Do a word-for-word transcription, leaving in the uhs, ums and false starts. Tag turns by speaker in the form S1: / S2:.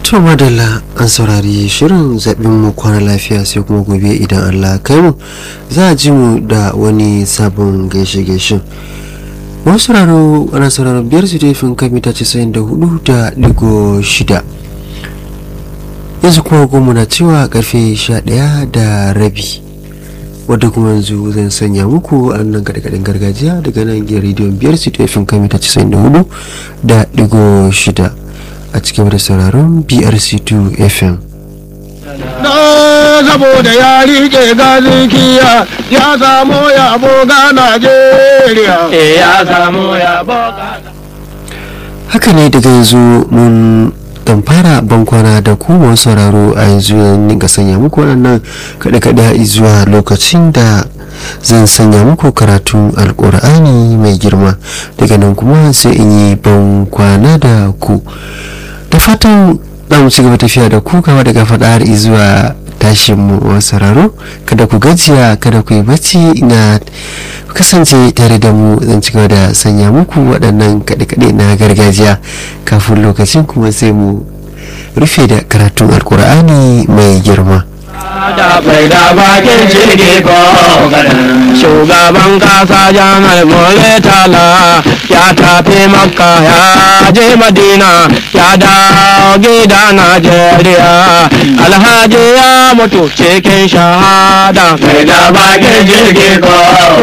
S1: To madalla an saurari shirin zaɓin mu kwana lafiya sai kuma gobe idan Allah kai mu za a ji mu da wani sabon gaishe-gaishen. Wasu sauraro ana sauraron biyar su taifin kan mita casa'in da hudu da digo shida. Yanzu kuma goma na cewa karfe sha ɗaya da rabi. Wadda kuma yanzu zan sanya muku a nan kaɗe-kaɗen gargajiya daga nan gidan rediyon biyar su taifin kan mita casa'in da hudu da digo shida. A cikin da sauraron B R C two F M.
S2: Na saboda ya rike gazikiya ya samu yabo ga Najeriya. Ya samu yabo ga.
S1: Haka ne daga yanzu mun dan fara bankwana da kuma sauraro a yanzu ne ga sanya muku waɗannan kaɗe-kaɗe zuwa lokacin da zan sanya muku karatun alƙur'ani mai girma daga nan kuma sai in yi bankwana da ku. Da fatan za mu ci gaba tafiya da ku kama daga faɗa har zuwa tashin mu sauraro. Kada ku gajiya, kada ku yi bacci, na kasance tare da mu. Zan ci gaba da sanya muku waɗannan kaɗe-kaɗe na gargajiya kafin lokacin kuma sai mu rufe da karatun alkur'ani mai girma.
S2: Da bai da bakin jirgi ko garin shugaban kasa janar Murtala ya tafi makka ya je madina ya dawo gida Najeriya. Alhaji ya mutu cikin shahada bai da bakin jirgi ko